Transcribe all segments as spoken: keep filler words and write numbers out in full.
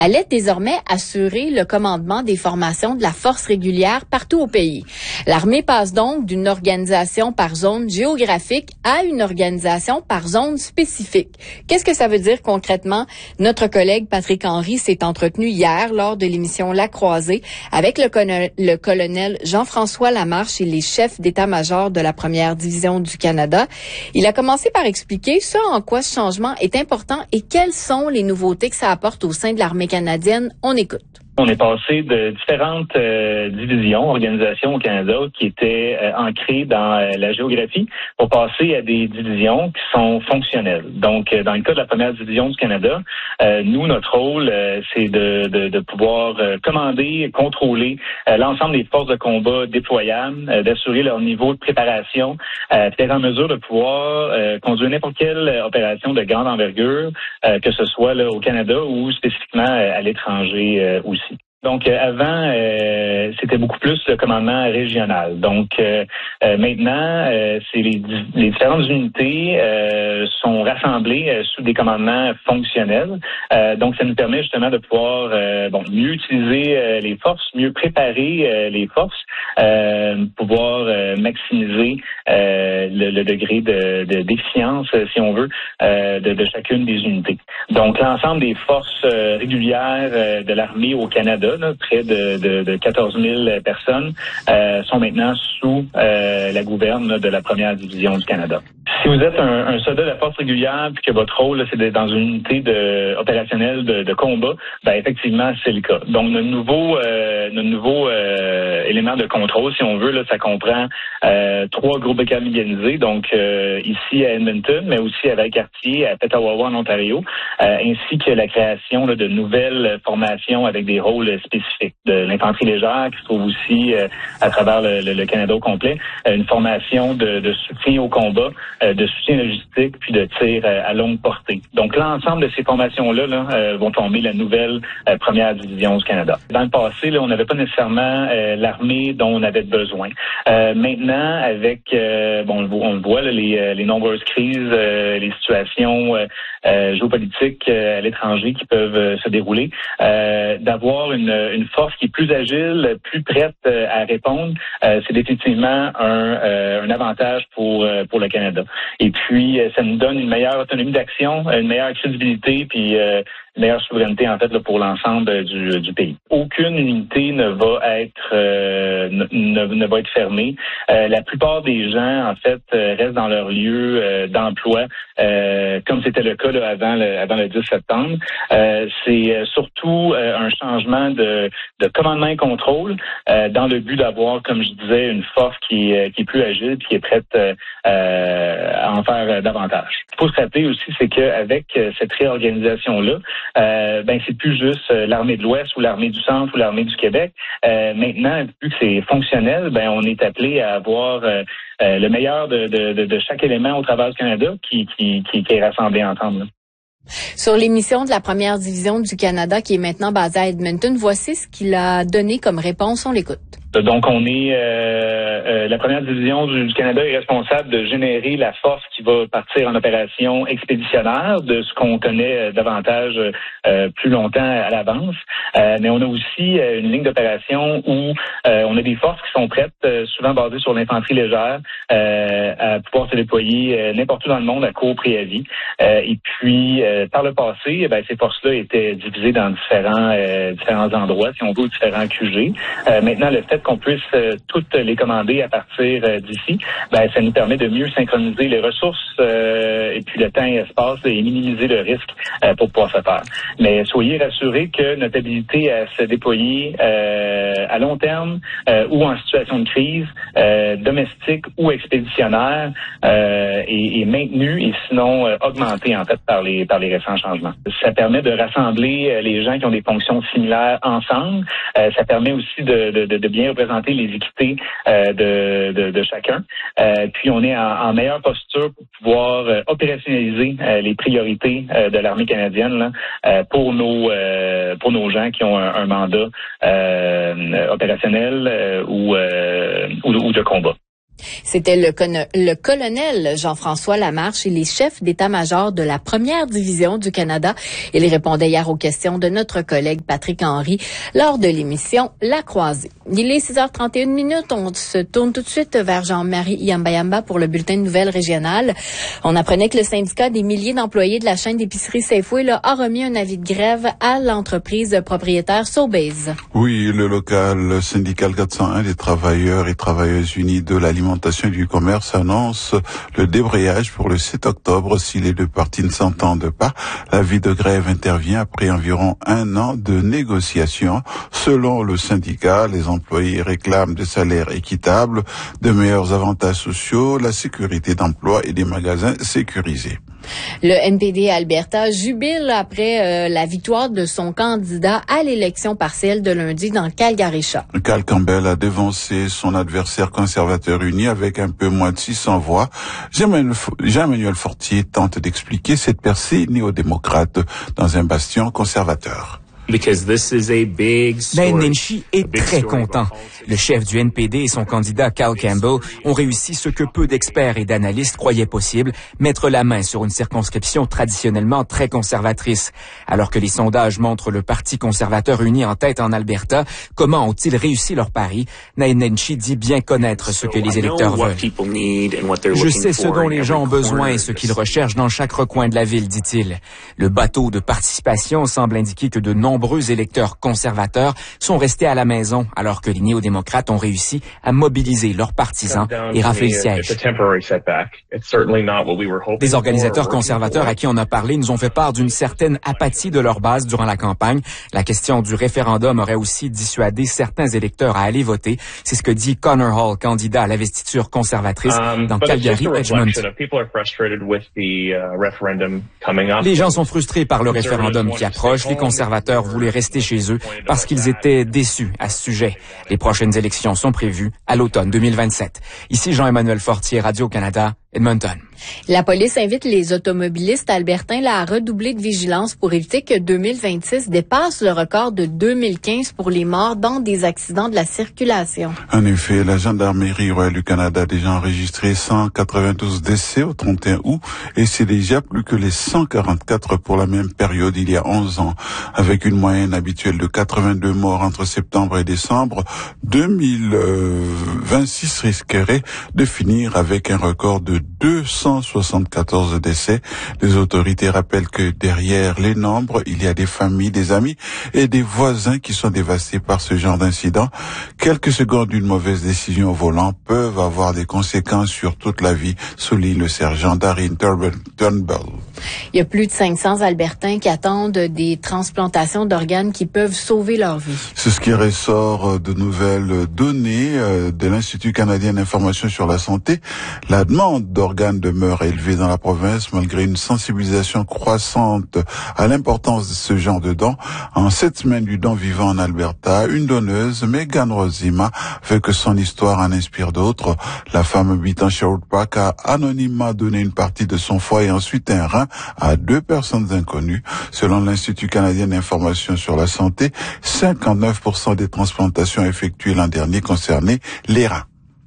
allait désormais assurer le commandement des formations de la force régulière partout au pays. L'armée passe donc d'une organisation par zone géographique à une organisation par zone spécifique. Qu'est-ce que ça veut dire concrètement? Notre collègue Patrick Henry s'est entretenu hier lors de l'émission La Croisée avec le, colonel, le colonel Jean-François Lamarche et les chefs d'état-major de la première division du Canada. Il a commencé par expliquer ce en quoi ce changement est important et quelles sont les nouveautés que ça apporte au sein de l'armée canadienne. On écoute. On est passé de différentes euh, divisions, organisations au Canada qui étaient euh, ancrées dans euh, la géographie pour passer à des divisions qui sont fonctionnelles. Donc, euh, dans le cas de la première division du Canada, euh, nous, notre rôle, euh, c'est de, de, de pouvoir euh, commander, contrôler euh, l'ensemble des forces de combat déployables, euh, d'assurer leur niveau de préparation, euh, d'être en mesure de pouvoir euh, conduire n'importe quelle euh, opération de grande envergure, euh, que ce soit là, au Canada ou spécifiquement euh, à l'étranger euh, aussi. Donc, euh, avant, euh, c'était beaucoup plus le commandement régional. Donc, euh, euh, maintenant, euh, c'est les, les différentes unités euh, sont rassemblées euh, sous des commandements fonctionnels. Euh, donc, ça nous permet justement de pouvoir euh, bon, mieux utiliser euh, les forces, mieux préparer euh, les forces, euh, pouvoir euh, maximiser euh, le, le degré de, de, d'efficience, si on veut, euh, de, de chacune des unités. Donc, l'ensemble des forces euh, régulières euh, de l'armée au Canada, là, près de, de, de quatorze mille personnes, euh, sont maintenant sous euh, la gouverne là, de la première division du Canada. Si vous êtes un, un soldat de la force régulière puis que votre rôle là, c'est d'être dans une unité de, opérationnelle de, de combat, ben effectivement c'est le cas. Donc notre nouveau, euh, notre nouveau euh, élément de contrôle, si on veut, là, ça comprend euh, trois groupes de cadres mécanisés, donc euh, ici à Edmonton, mais aussi à Valcartier, à Petawawa en Ontario, euh, ainsi que la création là, de nouvelles formations avec des rôles spécifiques. De l'infanterie légère qui se trouve aussi euh, à travers le, le, le Canada au complet, euh, une formation de, de soutien au combat, euh, de soutien logistique, puis de tir euh, à longue portée. Donc l'ensemble de ces formations-là là, euh, vont former la nouvelle euh, première division du Canada. Dans le passé, là, on n'avait pas nécessairement euh, l'armée dont on avait besoin. Euh, maintenant, avec, euh, bon, on le voit, là, les, les nombreuses crises, euh, les situations euh, euh, géopolitiques euh, à l'étranger qui peuvent euh, se dérouler, euh, d'avoir une, une force qui est plus agile, plus prête euh, à répondre, euh, c'est définitivement un, euh, un avantage pour euh, pour le Canada. Et puis, euh, ça nous donne une meilleure autonomie d'action, une meilleure crédibilité, puis euh, une meilleure souveraineté en fait là, pour l'ensemble du, du pays. Aucune unité ne va être euh, ne, ne va être fermée. Euh, la plupart des gens en fait euh, restent dans leur lieu euh, d'emploi, euh, comme c'était le cas là, avant le avant le dix septembre. Euh, c'est euh, surtout euh, un changement de, de commandement et contrôle euh, dans le but d'avoir, comme je disais, une force qui est qui est plus agile, qui est prête euh, à en faire davantage. Il faut se rappeler aussi, c'est qu'avec cette réorganisation là, Euh, ben c'est plus juste euh, l'armée de l'Ouest ou l'armée du Centre ou l'armée du Québec. Euh, maintenant, vu que c'est fonctionnel, ben on est appelé à avoir euh, euh, le meilleur de, de, de, de chaque élément au travers du Canada qui, qui, qui, qui est rassemblé ensemble. Là. Sur l'émission de la première division du Canada qui est maintenant basée à Edmonton, voici ce qu'il a donné comme réponse. On l'écoute. Donc, on est euh, euh, la première division du, du Canada est responsable de générer la force qui va partir en opération expéditionnaire, de ce qu'on connaît euh, davantage euh, plus longtemps à l'avance. Euh, mais on a aussi euh, une ligne d'opération où euh, on a des forces qui sont prêtes, euh, souvent basées sur l'infanterie légère, euh, à pouvoir se déployer euh, n'importe où dans le monde à court préavis. Euh, et puis, euh, par le passé, eh bien, ces forces-là étaient divisées dans différents euh, différents endroits, si on veut, différents Q G. Euh, maintenant, le fait qu'on puisse euh, toutes les commander à partir euh, d'ici, ben, ça nous permet de mieux synchroniser les ressources euh, et puis le temps et l'espace et minimiser le risque euh, pour pouvoir se faire. Mais soyez rassurés que notre habilité à se déployer euh, à long terme euh, ou en situation de crise, euh, domestique ou expéditionnaire, euh, est, est maintenue et sinon euh, augmentée en fait par les par les récents changements. Ça permet de rassembler euh, les gens qui ont des fonctions similaires ensemble. Euh, ça permet aussi de, de, de bien représenter les équités euh, de, de, de chacun. Euh, puis on est en, en meilleure posture pour pouvoir euh, opérationnaliser euh, les priorités euh, de l'armée canadienne là, euh, pour nos euh, pour nos gens qui ont un, un mandat euh, opérationnel euh, ou, euh, ou ou de combat. C'était le, con- le colonel Jean-François Lamarche, il est chef d'état-major de la première division du Canada. Il répondait hier aux questions de notre collègue Patrick Henry lors de l'émission La Croisée. Il est six heures trente et une minutes. On se tourne tout de suite vers Jean-Marie Yamba-Yamba pour le bulletin de nouvelles régionales. On apprenait que le syndicat des milliers d'employés de la chaîne d'épicerie Safeway là, a remis un avis de grève à l'entreprise propriétaire Sobeys. Oui, le local syndical quatre cent un des travailleurs et travailleuses unis de l'alimentation et du commerce annonce le débrayage pour le sept octobre si les deux parties ne s'entendent pas. L'avis de grève intervient après environ un an de négociations. Selon le syndicat, les employés réclament des salaires équitables, de meilleurs avantages sociaux, la sécurité d'emploi et des magasins sécurisés. Le N P D Alberta jubile après euh, la victoire de son candidat à l'élection partielle de lundi dans Calgary-Shaw. Cal Campbell a dévancé son adversaire conservateur uni avec un peu moins de six cents voix. Jean-Emmanuel Fortier tente d'expliquer cette percée néo-démocrate dans un bastion conservateur. Ben Nenshi est très content. Le chef du N P D et son candidat Cal Campbell ont réussi ce que peu d'experts et d'analystes croyaient possible, mettre la main sur une circonscription traditionnellement très conservatrice. Alors que les sondages montrent le Parti conservateur uni en tête en Alberta, comment ont-ils réussi leur pari? Nain Nenshi dit bien connaître ce que les électeurs veulent. Je sais ce dont les gens ont besoin et ce qu'ils recherchent dans chaque recoin de la ville, dit-il. Le bateau de participation semble indiquer que de nombreux Nombreux électeurs conservateurs sont restés à la maison alors que les néo-démocrates ont réussi à mobiliser leurs partisans et rafler le siège. Des organisateurs conservateurs à qui on a parlé nous ont fait part d'une certaine apathie de leur base durant la campagne. La question du référendum aurait aussi dissuadé certains électeurs à aller voter. C'est ce que dit Connor Hall, candidat à l'investiture conservatrice dans Calgary-Edmonton. Les gens sont frustrés par le référendum qui approche. Les conservateurs voulaient rester chez eux parce qu'ils étaient déçus à ce sujet. Les prochaines élections sont prévues à l'automne deux mille vingt-sept. Ici Jean-Emmanuel Fortier, Radio-Canada, Edmonton. La police invite les automobilistes albertains là, à redoubler de vigilance pour éviter que deux mille vingt-six dépasse le record de deux mille quinze pour les morts dans des accidents de la circulation. En effet, la Gendarmerie royale du Canada a déjà enregistré cent quatre-vingt-douze décès au trente et un août et c'est déjà plus que les cent quarante-quatre pour la même période il y a onze ans. Avec une moyenne habituelle de quatre-vingt-deux morts entre septembre et décembre, deux mille vingt-six risquerait de finir avec un record de deux cent soixante-quatorze décès. Les autorités rappellent que derrière les nombres, il y a des familles, des amis et des voisins qui sont dévastés par ce genre d'incident. Quelques secondes d'une mauvaise décision au volant peuvent avoir des conséquences sur toute la vie, souligne le sergent Darren Turnbull. Il y a plus de cinq cents Albertains qui attendent des transplantations d'organes qui peuvent sauver leur vie. C'est ce qui ressort de nouvelles données de l'Institut canadien d'information sur la santé. La demande d'organes demeure élevée dans la province malgré une sensibilisation croissante à l'importance de ce genre de dons. En cette semaine du don vivant en Alberta, une donneuse, Megan Rosima, veut que son histoire en inspire d'autres. La femme habitant Sherwood Park a anonymement donné une partie de son foie et ensuite un rein à deux personnes inconnues. Selon l'Institut canadien d'information sur la santé, cinquante-neuf pour cent des transplantations effectuées l'an dernier concernaient les reins.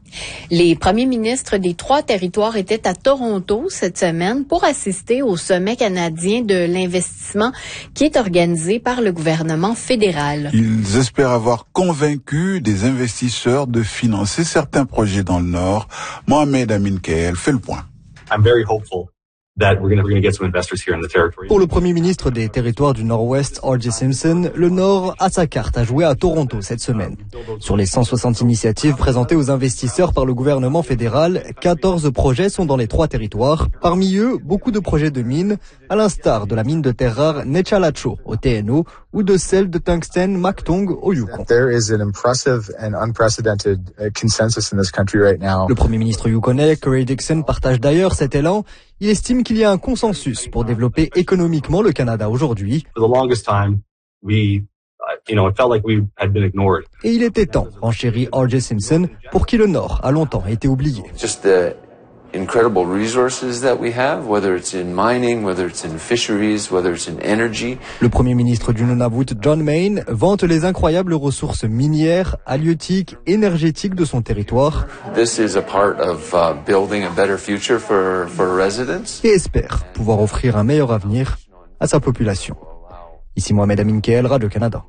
Les premiers ministres des trois territoires étaient à Toronto cette semaine pour assister au sommet canadien de l'investissement qui est organisé par le gouvernement fédéral. Ils espèrent avoir convaincu des investisseurs de financer certains projets dans le Nord. Mohamed Amin Kael fait le point. I'm very hopeful that we're going to get some investors here in the territory. Pour le premier ministre des territoires du Nord-Ouest, R J Simpson, le Nord a sa carte à jouer à Toronto cette semaine. Sur les cent soixante initiatives présentées aux investisseurs par le gouvernement fédéral, quatorze projets sont dans les trois territoires. Parmi eux, beaucoup de projets de mines, à l'instar de la mine de terre rare Nechalacho au T N O ou de celle de tungstène Mactung au Yukon. There is an impressive and unprecedented consensus in this country right now. Le premier ministre yukonais, Curry Dixon, partage d'ailleurs cet élan. Il estime qu'il y a un consensus pour développer économiquement le Canada aujourd'hui. For the longest time, we, you know, it felt like we had been ignored. Et il était temps, renchérit R J Simpson, pour qui le Nord a longtemps été oublié. Just the incredible resources that we have, whether it's in mining, whether it's in fisheries, whether it's in energy. Le Premier ministre du Nunavut, John Mayne, vante les incroyables ressources minières, halieutiques, énergétiques de son territoire. This is a part of uh, building a better future for, for residents. Et espère pouvoir offrir un meilleur avenir à sa population. Ici Mohamed Amin Keel, Radio-Canada.